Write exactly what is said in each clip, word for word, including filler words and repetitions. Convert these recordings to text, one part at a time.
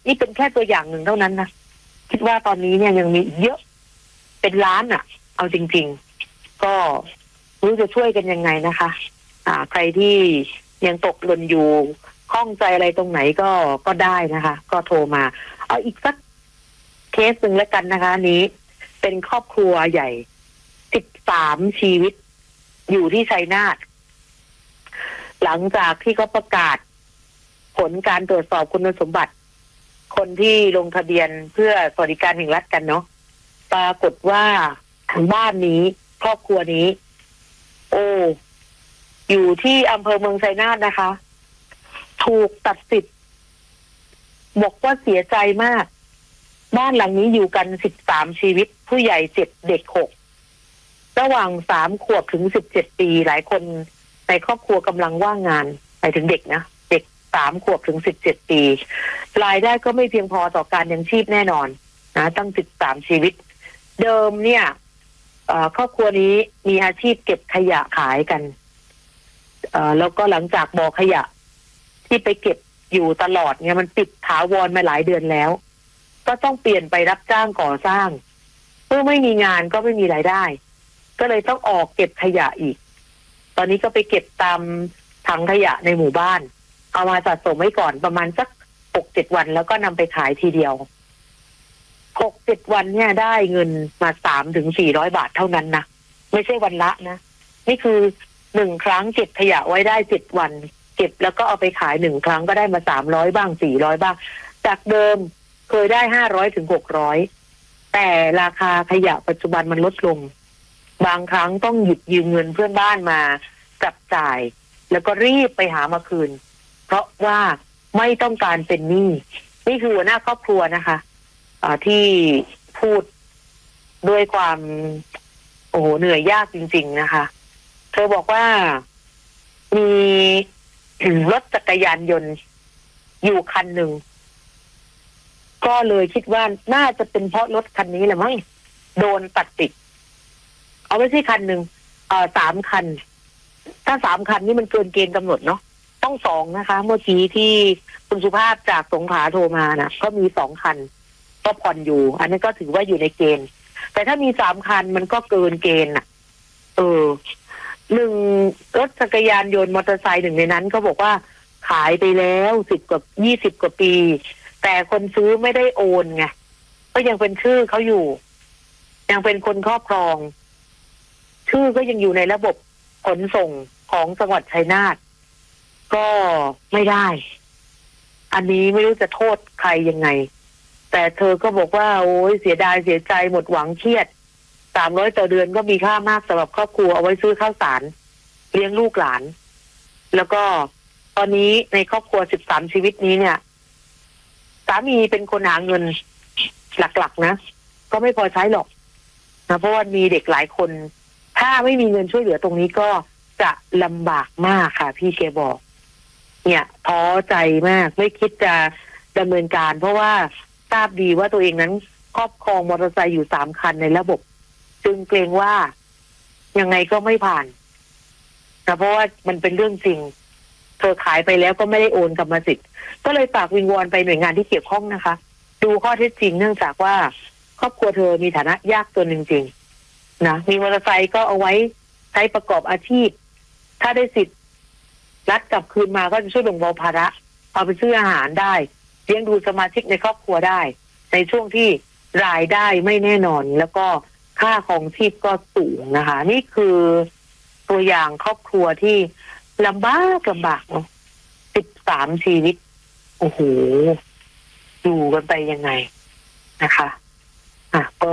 นี่เป็นแค่ตัวอย่างหนึ่งเท่านั้นนะคิดว่าตอนนี้เนี่ยยังมีเยอะเป็นล้านอ่ะเอาจริงๆก็รู้จะช่วยกันยังไงนะคะอ่าใครที่ยังตกหล่นอยู่ข้องใจอะไรตรงไหนก็ก็ได้นะคะ ก็โทรมาเอาอีกสักเคสหนึ่งแล้วกันนะคะนี้เป็นครอบครัวใหญ่สิบสามชีวิตอยู่ที่ชัยนาทหลังจากที่เขาประกาศผลการตรวจสอบคุณสมบัติคนที่ลงทะเบียนเพื่อสวัสดิการแห่งรัฐกันเนาะปรากฏว่าบ้านนี้ครอบครัวนี้โอ้อยู่ที่อำเภอเมืองชัยนาทนะคะ ถูกตัดสิทธิ์บอกว่าเสียใจมากบ้านหลังนี้อยู่กันสิบสามชีวิตผู้ใหญ่เจ็ดเด็กหกระหว่างสามขวบถึงสิบเจ็ดปีหลายคนในครอบครัวกำลังว่างงานไปถึงเด็กนะเด็กสามขวบถึงสิบเจ็ดปีรายได้ก็ไม่เพียงพอต่อการยังชีพแน่นอนนะตั้งสิบสามชีวิตเดิมเนี่ยครอบครัวนี้มีอาชีพเก็บขยะขายกันแล้วก็หลังจากบ่อขยะที่ไปเก็บอยู่ตลอดเนี่ยมันปิดถาวรมาหลายเดือนแล้วก็ต้องเปลี่ยนไปรับจ้างก่อสร้างเมื่อไม่มีงานก็ไม่มีรายได้ก็เลยต้องออกเก็บขยะอีกตอนนี้ก็ไปเก็บตามถังขยะในหมู่บ้านเอามาสะสมไว้ก่อนประมาณสักหกเจ็ดวันแล้วก็นำไปขายทีเดียวหกเจ็ดวันเนี่ยได้เงินมาสามถึงสี่ร้อยบาทเท่านั้นนะไม่ใช่วันละนะนี่คือหนึ่งครั้งเก็บขยะไว้ได้เจ็ดวันเก็บแล้วก็เอาไปขายหนึ่งครั้งก็ได้มาสามร้อยบ้างสี่ร้อยบ้างจากเดิมเคยได้ห้าร้อยถึงหกร้อยแต่ราคาขยะปัจจุบันมันลดลงบางครั้งต้องหยิบยืมเงินเพื่อนบ้านมาจับจ่ายแล้วก็รีบไปหามาคืนเพราะว่าไม่ต้องการเป็นหนี้นี่คือหัวหน้าครอบครัวนะคะอ่าที่พูดด้วยความโอ้โหเหนื่อยยากจริงๆนะคะเธอบอกว่ามีรถจักรยานยนต์อยู่คันหนึ่งก็เลยคิดว่าน่าจะเป็นเพราะรถคันนี้แหละมั้งโดนตัดติดเอาไม่ใช่คันหนึ่งเอ่อสามคันถ้าสามคันนี่มันเกินเกณฑ์กำหนดเนาะต้องสองนะคะเมื่อกี้ที่คุณสุภาพจากสงขลาโทรมานะก็มีสองคันก็ผ่อนอยู่อันนี้ก็ถือว่าอยู่ในเกณฑ์แต่ถ้ามีสามคันมันก็เกินเกณฑ์อ่ะเออหนึ่งรถจักรยานยนต์มอเตอร์ไซค์หนึ่งในนั้นเขาบอกว่าขายไปแล้วสิบกว่ายี่สิบกว่าปีแต่คนซื้อไม่ได้โอนไงก็ยังเป็นชื่อเขาอยู่ยังเป็นคนครอบครองชื่อก็ยังอยู่ในระบบขนส่งของจังหวัดชัยนาทก็ไม่ได้อันนี้ไม่รู้จะโทษใครยังไงแต่เธอก็บอกว่าโอ้ยเสียดายเสียใจหมดหวังเครียดสามร้อยต่อเดือนก็มีค่ามากสำหรับครอบครัวเอาไว้ซื้อข้าวสารเลี้ยงลูกหลานแล้วก็ตอนนี้ในครอบครัวสิบสามชีวิตนี้เนี่ยสามีเป็นคนหาเงินหลักๆนะก็ไม่พอใช้หรอกนะเพราะว่ามีเด็กหลายคนถ้าไม่มีเงินช่วยเหลือตรงนี้ก็จะลำบากมากค่ะพี่เกบอกเนี่ยท้อใจมากไม่คิดจะดำเนินการเพราะว่าทราบดีว่าตัวเองนั้นครอบครองมอเตอร์ไซค์อยู่สามคันในระบบจึงเกรงว่ายังไงก็ไม่ผ่านนะเพราะว่ามันเป็นเรื่องจริงเธอขายไปแล้วก็ไม่ได้โอนกรรมสิทธิ์ก็เลยฝากวิงวอนไปหน่วยงานที่เกี่ยวข้องนะคะดูข้อเท็จจริงเนื่องจากว่าครอบครัวเธอมีฐานะยากจนจริงๆนะมีมอเตอร์ไซค์ก็เอาไว้ใช้ประกอบอาชีพถ้าได้สิทธิ์รัฐกลับคืนมาก็จะช่วยแบ่งเบาภาระเอาไปซื้ออาหารได้เลี้ยงดูสมาชิกในครอบครัวได้ในช่วงที่รายได้ไม่แน่นอนแล้วก็ค่าของชีพก็สูงนะคะนี่คือตัวอย่างครอบครัวที่ลำบากลำบากเนาะสิบสามชีวิตโอ้โหอยู่กันไปยังไงนะคะอ่ะก็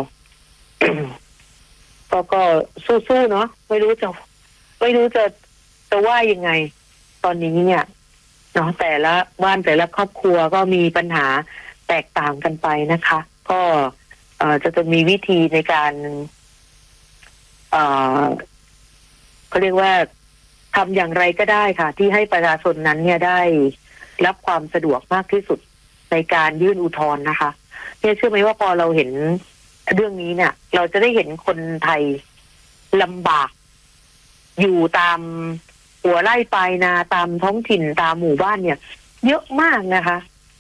ก็ก็สู้ๆเนาะไม่รู้จะไม่รู้จะจะว่ายังไงตอนนี้เนี่ยเนาะแต่ละบ้านแต่ละครอบครัวก็มีปัญหาแตกต่างกันไปนะคะก็เอ่อจะจะมีวิธีในการเอ่อเขาเรียกว่าทำอย่างไรก็ได้ค่ะที่ให้ประชาชนนั้นเนี่ยได้รับความสะดวกมากที่สุดในการยื่นอุทธรณ์นะคะเนี่ยเชื่อไหมว่าพอเราเห็นเรื่องนี้เนี่ยเราจะได้เห็นคนไทยลำบากอยู่ตามหัวไร่ปลายนาตามท้องถิ่นตามหมู่บ้านเนี่ยเยอะมากนะคะ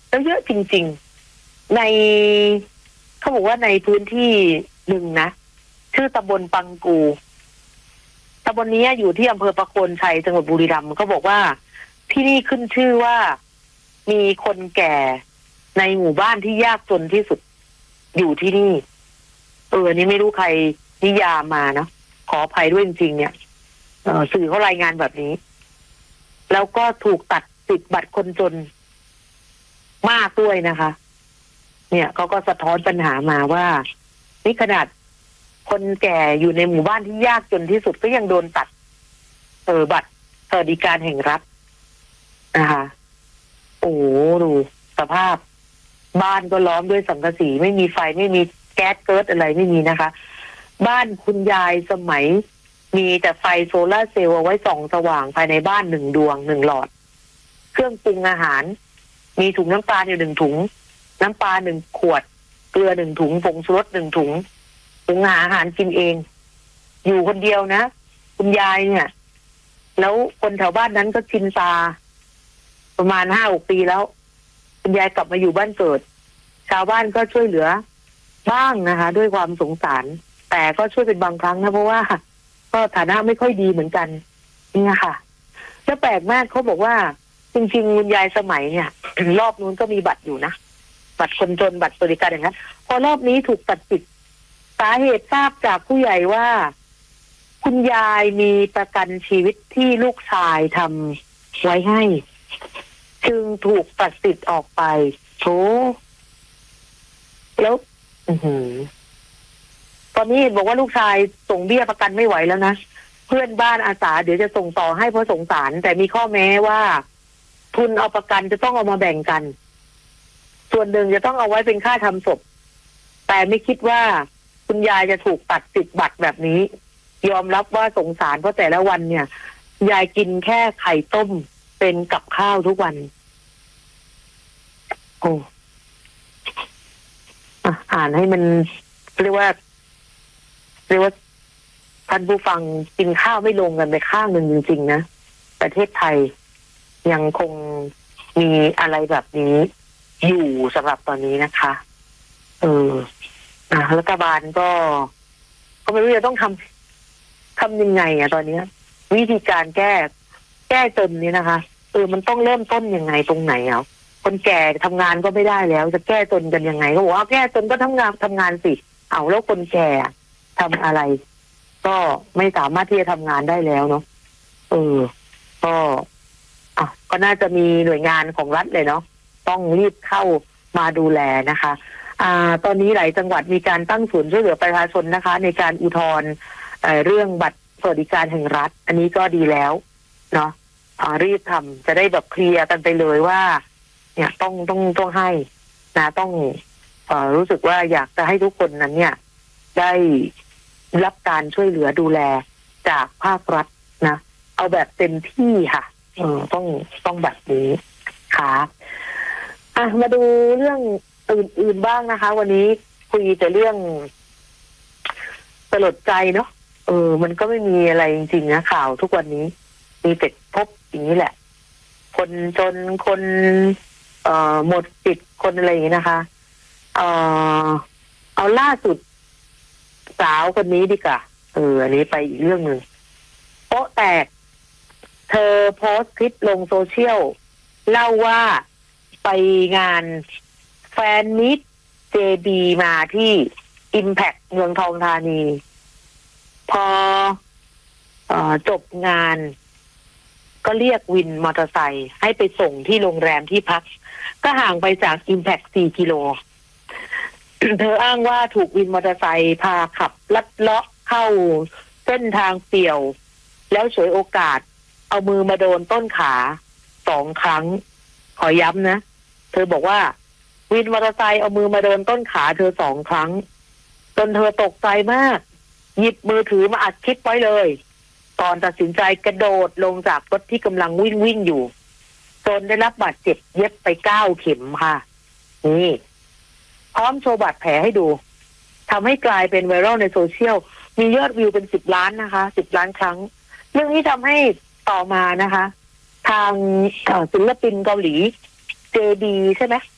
แล้วเยอะจริงๆในเขาบอกว่าในพื้นที่หนึ่งนะชื่อตำบลปังกูตำบลนี้อยู่ที่อำเภอประโคนชัยจังหวัดบุรีรัมย์เขาบอกว่าที่นี่ขึ้นชื่อว่ามีคนแก่ในหมู่บ้านที่ยากจนที่สุดอยู่ที่นี่เออนี่ไม่รู้ใครนิยามมานะขออภัยด้วยจริงๆเนี่ยเออสื่อเขารายงานแบบนี้แล้วก็ถูกตัดสิทธิ์บัตรคนจนมากด้วยนะคะเนี่ยเขาก็สะท้อนปัญหามาว่านี่ขนาดคนแก่อยู่ในหมู่บ้านที่ยากจนที่สุดก็ยังโดนตัดเออบัตรสวัสดิการแห่งรัฐนะคะโอ้ดูสภาพบ้านก็ล้อมด้วยสังกะสีไม่มีไฟไม่มีแก๊สเกิดอะไรไม่มีนะคะบ้านคุณยายสมัยมีแต่ไฟโซลาร์เซลล์เอาไว้ส่องสว่างภายในบ้านหนึ่งดวงหนึ่งหลอดเครื่องปรุงอาหารมีถุงน้ำปลาอยู่หนึ่งถุงน้ำปลาหนึ่งขวดเกลือหนึ่งถุงผงชูรสหนึ่งถุงปรุงอาหารกินเองอยู่คนเดียวนะคุณยายเนี่ยแล้วคนแถวบ้านนั้นก็ชินตาประมาณห้าหกปีแล้วคุณยายกลับมาอยู่บ้านเกิดชาวบ้านก็ช่วยเหลือบ้างนะคะด้วยความสงสารแต่ก็ช่วยเป็นบางครั้งนะเพราะว่าก็ฐานะไม่ค่อยดีเหมือนกันนี่ค่ะแล้วแปลกมากเขาบอกว่าจริงๆคุณยายสมัยเนี่ยรอบนู้นก็มีบัตรอยู่นะบัตรคนจนบัตรสวัสดิการอย่างนั้นพอรอบนี้ถูกตัดสิทธิ์สาเหตุทราบจากผู้ใหญ่ว่าคุณยายมีประกันชีวิตที่ลูกชายทำไว้ให้จึงถูกตัดสิทธิ์ออกไปโธ่แล้วอือหือตอนนี้บอกว่าลูกชายส่งเบี้ยประกันไม่ไหวแล้วนะเพื่อนบ้านอาสาเดี๋ยวจะส่งต่อให้เพราะสงสารแต่มีข้อแม้ว่าทุนเอาประกันจะต้องเอามาแบ่งกันส่วนหนึ่งจะต้องเอาไว้เป็นค่าทำศพแต่ไม่คิดว่าคุณยายจะถูกตัดสิทธิ์บัตรแบบนี้ยอมรับว่าสงสารเพราะแต่ละวันเนี่ยยายกินแค่ไข่ต้มเป็นกับข้าวทุกวันโอ้อ่านให้มันเรียกว่าเรียกว่าท่านผู้ฟังกินข้าวไม่ลงกันไปข้างหนึ่งจริงๆนะประเทศไทยยังคงมีอะไรแบบนี้อยู่สำหรับตอนนี้นะคะเอออ่ะรัฐบาลก็ก็ไม่รู้จะต้องทำทำยังไงอ่ะตอนนี้วิธีการแก้แก้จนนี้นะคะเออมันต้องเริ่มต้นยังไงตรงไหนอ่ะคนแก่ทำงานก็ไม่ได้แล้วจะแก้จนกันยังไงก็บอกว่าแก้จนก็ทำงานทำงานสิเอาแล้วคนแก่ทำอะไรก็ไม่สามารถที่จะทำงานได้แล้วเนาะเออก็อ่ะก็น่าจะมีหน่วยงานของรัฐเลยเนาะต้องรีบเข้ามาดูแลนะคะอ่าตอนนี้หลายจังหวัดมีการตั้งศูนย์ช่วยเหลือประชาชนนะคะในการอุทธรณ์เอ่อเรื่องบัตรสวัสดิการแห่งรัฐอันนี้ก็ดีแล้วเนาะอ่ารีบทำจะได้แบบเคลียร์กันไปเลยว่าเนี่ยต้องต้องต้องให้นะต้องเอ่อรู้สึกว่าอยากจะให้ทุกคนนั้นเนี่ยได้รับการช่วยเหลือดูแลจากภาครัฐนะเอาแบบเต็มที่ค่ะเออต้องต้องแบบนี้ค่ะอ่ะมาดูเรื่องอื่นๆบ้างนะคะวันนี้คุยแต่เรื่องสลดใจเนาะเออมันก็ไม่มีอะไรจริงๆนะข่าวทุกวันนี้มีแต่พบอย่างนี้แหละคนจนคนเอ่อหมดสิทธิ์คนอะไรอย่างนี้นะคะเอ่อเอาล่าสุดสาวคนนี้ดีกว่าเอออันนี้ไปอีกเรื่องหนึ่งโป๊ะแตกเธอโพสต์คลิปลงโซเชียลเล่าว่าไปงานแฟนมิต เจ บี มาที่ Impact เมืองทองธานีพอเอ่อจบงานก็เรียกวินมอเตอร์ไซค์ให้ไปส่งที่โรงแรมที่พักก็ห่างไปจาก Impact สี่กิโล เธออ้างว่าถูกวินมอเตอร์ไซค์พาขับลัดเลาะเข้าเส้นทางเปี่ยวแล้วฉวยโอกาสเอามือมาโดนต้นขาสองครั้งขอย้ำนะเธอบอกว่าวินมอเตอร์ไซค์เอามือมาโดนต้นขาเธอสองครั้งจนเธอตกใจมากหยิบมือถือมาอัดคลิปไว้เลยตอนตัดสินใจกระโดดลงจากรถที่กำลังวิ่งวิ่งอยู่จนได้รับบาดเจ็บเย็บไปเก้าเข็มค่ะนี่พร้อมโชว์บาดแผลให้ดูทำให้กลายเป็นไวรัลในโซเชียลมียอดวิวเป็นสิบล้านนะคะสิบล้านครั้งเรื่องนี้ทำให้ต่อมานะคะทางศิลปินเกาหลี เจ บี ใช่ไหม